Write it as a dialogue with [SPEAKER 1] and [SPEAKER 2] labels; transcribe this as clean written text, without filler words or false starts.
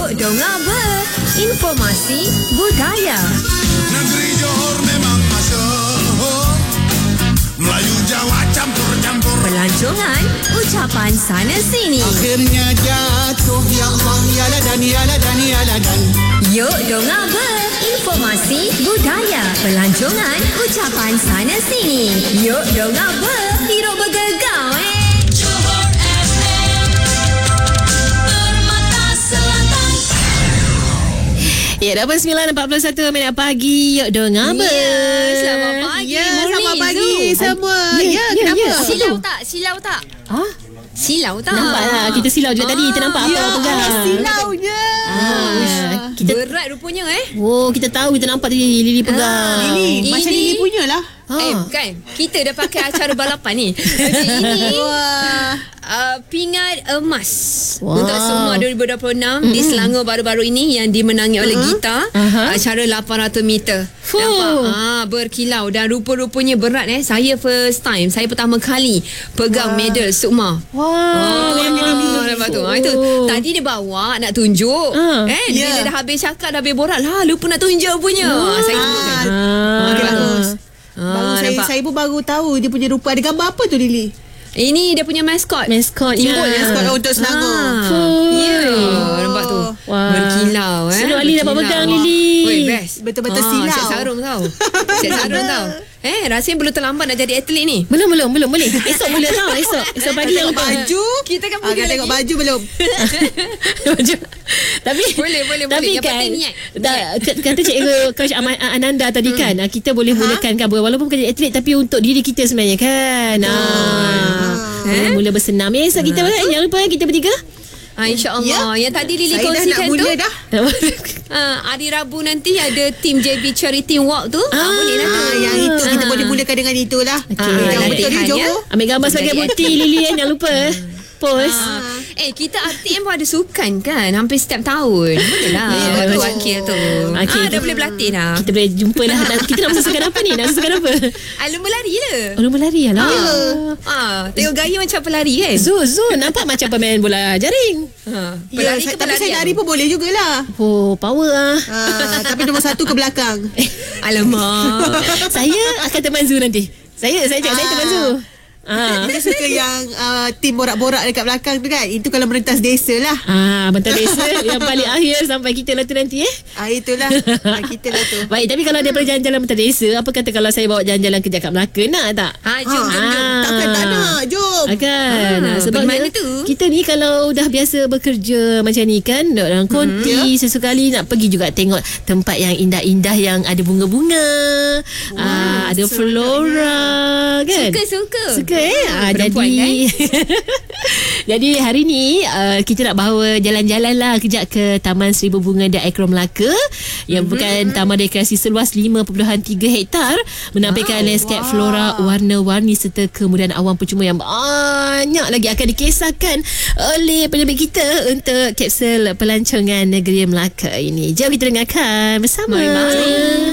[SPEAKER 1] Yuk dengar informasi budaya.
[SPEAKER 2] Negeri Johor memang masyhur, Melayu Jawa campur-campur.
[SPEAKER 1] Pelancongan, ucapan sana sini.
[SPEAKER 2] Akhirnya jatuh, ya Allah, ya ladan, ya ladan, ya ladan.
[SPEAKER 1] Yuk dengar informasi budaya. Pelancongan, ucapan sana sini. Yuk dengar hidup bergegar.
[SPEAKER 3] Johor FM, Permata Selatan.
[SPEAKER 4] Ya, dah pun 9.41 minit pagi. Yuk dengar
[SPEAKER 1] Selamat pagi.
[SPEAKER 5] Ya,
[SPEAKER 1] Morning,
[SPEAKER 5] selamat pagi
[SPEAKER 1] Zu.
[SPEAKER 5] semua.
[SPEAKER 4] Ya,
[SPEAKER 5] Kenapa?
[SPEAKER 4] ya.
[SPEAKER 1] Silau tak? Silau tak?
[SPEAKER 4] Ah,
[SPEAKER 1] Silau tak?
[SPEAKER 4] nampak lah. Kita silau juga tadi. Kita nampak apa pegang.
[SPEAKER 5] Silaunya.
[SPEAKER 4] Kita,
[SPEAKER 1] Berat rupanya
[SPEAKER 4] kita tahu. Kita nampak tadi Lily pegang.
[SPEAKER 5] Ini macam
[SPEAKER 1] Ini-
[SPEAKER 5] Lily punya lah.
[SPEAKER 1] Bukan. Kita dah pakai acara balapan ni. Okay, ini
[SPEAKER 5] Wah.
[SPEAKER 1] pingat emas
[SPEAKER 4] Wow.
[SPEAKER 1] untuk semua 2026 di Selangor baru-baru ini yang dimenangi oleh Gita. Acara 800 meter.
[SPEAKER 4] Fuh.
[SPEAKER 1] Nampak? Berkilau dan rupa-rupanya berat Saya first time. Saya pertama kali pegang medal Sukma.
[SPEAKER 4] Wah.
[SPEAKER 1] Nampak tu. Itu tadi dia bawa nak tunjuk. Bila
[SPEAKER 5] Ya.
[SPEAKER 1] dah habis cakap, dah habis borak lah, lupa nak tunjuk punya. Saya tunjukkan.
[SPEAKER 5] Okey, bagus. Baru
[SPEAKER 1] nampak?
[SPEAKER 5] saya pun baru tahu dia punya rupa. Ada gambar apa tu, Lily?
[SPEAKER 1] Ini dia punya maskot.
[SPEAKER 4] Maskotnya.
[SPEAKER 5] Maskot untuk Selangor.
[SPEAKER 1] Ya, nampak tu.
[SPEAKER 4] Wah.
[SPEAKER 1] Berkilau
[SPEAKER 4] Senang Ali dapat
[SPEAKER 1] Berkilau.
[SPEAKER 4] pegang, Lily.
[SPEAKER 1] Oi, best.
[SPEAKER 5] Betul-betul silau.
[SPEAKER 1] Siap sarung tau. Siap sarung tau. Rasanya belum terlambat nak jadi atlet ni.
[SPEAKER 4] Belum boleh. Esok mula tau. Esok pagi yang
[SPEAKER 5] Tengok baju.
[SPEAKER 1] Kita kan pergi
[SPEAKER 5] Tengok
[SPEAKER 1] lagi.
[SPEAKER 5] baju belum?
[SPEAKER 4] baju. Tapi
[SPEAKER 1] Boleh.
[SPEAKER 4] Tapi
[SPEAKER 1] Yang
[SPEAKER 4] kan
[SPEAKER 1] penting niat.
[SPEAKER 4] kata cikgu Coach Ananda tadi kan, kita boleh mulakan kan, walaupun bukan jadi atlet tapi untuk diri kita sebenarnya kan. Mula bersenam. Esok kita jangan lupa kita bertiga.
[SPEAKER 1] InsyaAllah. Yang tadi Lily
[SPEAKER 5] Saya dah nak
[SPEAKER 1] kongsikan
[SPEAKER 5] mula
[SPEAKER 1] tu.
[SPEAKER 5] dah.
[SPEAKER 1] Hari Rabu nanti ada tim JB Charity Walk tu. Boleh lah tu.
[SPEAKER 5] Yang itu kita boleh mulakan dengan itulah. Yang
[SPEAKER 1] latihan,
[SPEAKER 5] betul ni
[SPEAKER 1] ya.
[SPEAKER 5] Johor.
[SPEAKER 4] Ambil gambar sebagai
[SPEAKER 1] Jadi
[SPEAKER 4] bukti Lily kan, jangan lupa post.
[SPEAKER 1] Kita RTM pun ada sukan kan, hampir setiap tahun. Boleh lah waktu wakil tu.
[SPEAKER 4] Okey,
[SPEAKER 1] Dah boleh berlatih dah.
[SPEAKER 4] Kita boleh jumpa lah. Kita nak susukan apa ni? Nak susukan apa?
[SPEAKER 1] Lumba lari je.
[SPEAKER 4] Oh, lumba lari lah.
[SPEAKER 1] Tengok gaya macam pelari kan.
[SPEAKER 4] Zo nampak macam pemain bola jaring.
[SPEAKER 5] Ya, tapi saya lari pun boleh jugalah.
[SPEAKER 4] Oh, power lah.
[SPEAKER 5] Tapi nombor 1 ke belakang.
[SPEAKER 1] Alamak.
[SPEAKER 4] Saya akan teman Zu nanti. Saya cakap saya teman Zu.
[SPEAKER 5] Kita suka yang tim borak-borak dekat belakang tu kan. Itu kalau merentas desa lah.
[SPEAKER 4] Bentar desa yang paling akhir sampai kita lah tu nanti
[SPEAKER 5] Itulah. Kita lah tu.
[SPEAKER 4] Baik, tapi kalau daripada jalan-jalan bentar desa, apa kata kalau saya bawa jalan-jalan ke Jakab Melaka, nak tak?
[SPEAKER 1] Jom.
[SPEAKER 5] Takkan tak nak. Jom.
[SPEAKER 4] Kan sebab
[SPEAKER 1] pergi mana tu?
[SPEAKER 4] kita ni kalau dah biasa bekerja macam ni kan, duduk dalam konti, sesekali nak pergi juga tengok tempat yang indah-indah yang ada bunga-bunga, ada flora kan. Suka
[SPEAKER 1] Perempuan,
[SPEAKER 4] jadi jadi hari ni kita nak bawa jalan-jalan lah kejap ke Taman Seribu Bunga di Akron Melaka yang bukan taman rekreasi seluas 5.3 hektar, menampilkan landscape flora warna-warni serta kemudahan awan percuma yang banyak lagi akan dikisahkan oleh penerbit kita untuk kapsul pelancongan Negeri Melaka ini. Jom kita dengarkan bersama.
[SPEAKER 1] Mari.